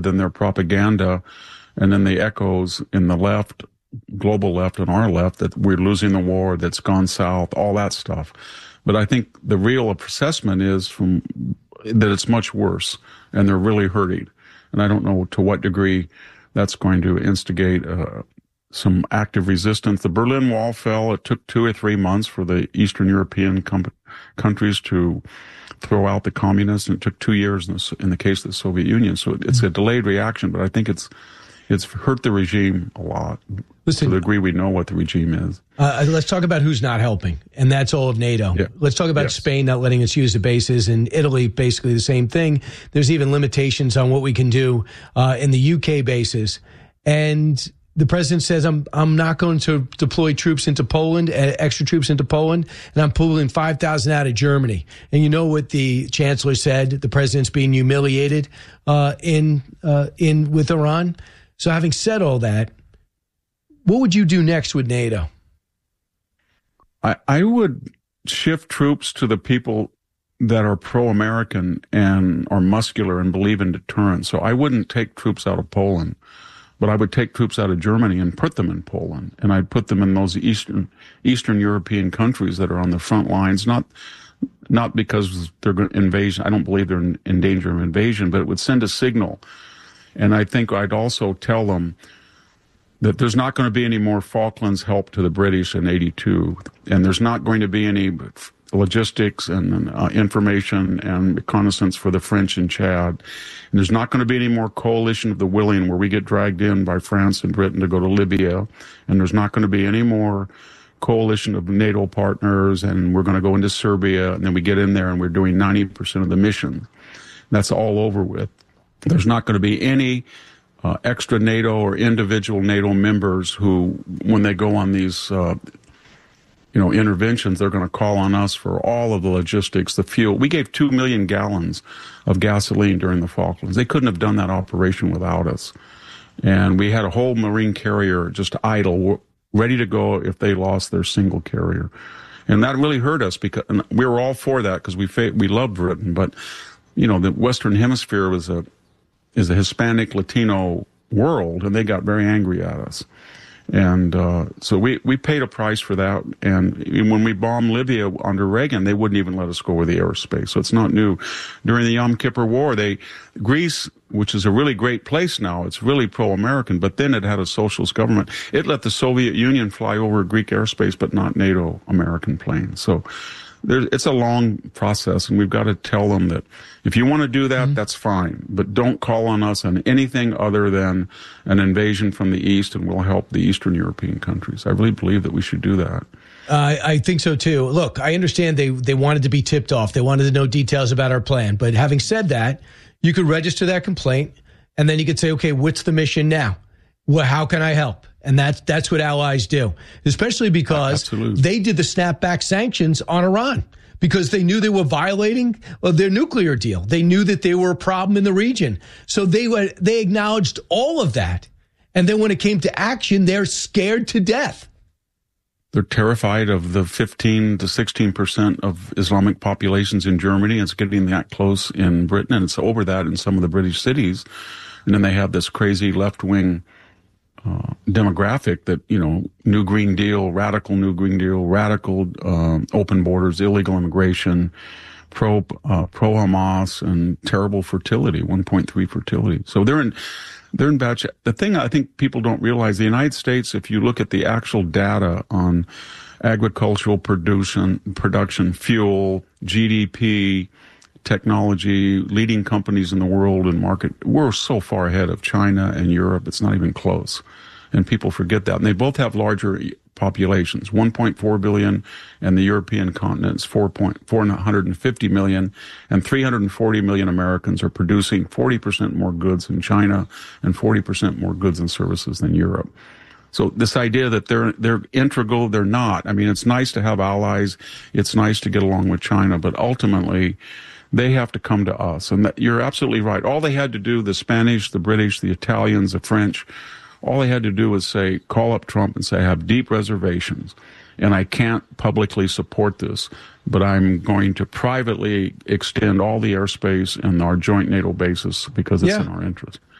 than their propaganda, and then the echoes in the left, global left and our left, that we're losing the war, that's gone south, all that stuff. But I think the real assessment is that it's much worse, and they're really hurting. And I don't know to what degree that's going to instigate some active resistance. The Berlin Wall fell. It took 2 or 3 months for the Eastern European countries to throw out the communists, and it took 2 years in the case of the Soviet Union. So it's a delayed reaction, but I think it's hurt the regime a lot. Listen, to the degree we know what the regime is. Let's talk about who's not helping, and that's all of NATO. Yeah. Let's talk about Spain not letting us use the bases, and Italy, basically the same thing. There's even limitations on what we can do in the UK bases. And the president says, I'm not going to deploy troops into Poland, extra troops into Poland, and I'm pulling 5,000 out of Germany. And you know what the chancellor said? The president's being humiliated with Iran. So having said all that, what would you do next with NATO? I would shift troops to the people that are pro-American and are muscular and believe in deterrence. So I wouldn't take troops out of Poland, but I would take troops out of Germany and put them in Poland. And I'd put them in those Eastern European countries that are on the front lines, not because they're invasion. I don't believe they're in danger of invasion, but it would send a signal. And I think I'd also tell them that there's not going to be any more Falklands help to the British in '82, and there's not going to be any logistics and information and reconnaissance for the French in Chad. And there's not going to be any more coalition of the willing where we get dragged in by France and Britain to go to Libya. And there's not going to be any more coalition of NATO partners, and we're going to go into Serbia, and then we get in there and we're doing 90% of the mission. That's all over with. There's not going to be any extra NATO or individual NATO members who, when they go on these interventions, they're going to call on us for all of the logistics, the fuel. We gave 2 million gallons of gasoline during the Falklands. They couldn't have done that operation without us. And we had a whole Marine carrier just idle, ready to go if they lost their single carrier. And that really hurt us, because and we were all for that because we loved Britain. But, the Western Hemisphere is a Hispanic Latino world, and they got very angry at us. And so we paid a price for that. And when we bombed Libya under Reagan, they wouldn't even let us go over the airspace. So it's not new. During the Yom Kippur War, Greece, which is a really great place now, it's really pro-American, but then it had a socialist government. It let the Soviet Union fly over Greek airspace, but not NATO American planes. So it's a long process, and we've got to tell them that if you want to do that, that's fine, but don't call on us on anything other than an invasion from the East, and we'll help the Eastern European countries. I really believe that we should do that. I think so, too. Look, I understand they wanted to be tipped off. They wanted to know details about our plan. But having said that, you could register that complaint, and then you could say, okay, what's the mission now? Well, how can I help? And that's what allies do, especially because they did the snapback sanctions on Iran because they knew they were violating their nuclear deal. They knew that they were a problem in the region. So they acknowledged all of that. And then when it came to action, they're scared to death. They're terrified of the 15 to 16% of Islamic populations in Germany. It's getting that close in Britain, and it's over that in some of the British cities. And then they have this crazy left-wing demographic that, New Green Deal, radical open borders, illegal immigration, pro-Hamas, and terrible fertility, 1.3 fertility. So they're in bad shape. The thing I think people don't realize, the United States, if you look at the actual data on agricultural production, fuel, GDP, technology, leading companies in the world and market, we're so far ahead of China and Europe, it's not even close. And people forget that. And they both have larger populations, 1.4 billion, and the European continent's 450 million, and 340 million Americans are producing 40% more goods in China and 40% more goods and services than Europe. So this idea that they're integral, they're not. I mean, it's nice to have allies. It's nice to get along with China, but ultimately, they have to come to us. And you're absolutely right. All they had to do, the Spanish, the British, the Italians, the French, all they had to do was call up Trump and say, I have deep reservations, and I can't publicly support this, but I'm going to privately extend all the airspace and our joint NATO bases because it's in our interest.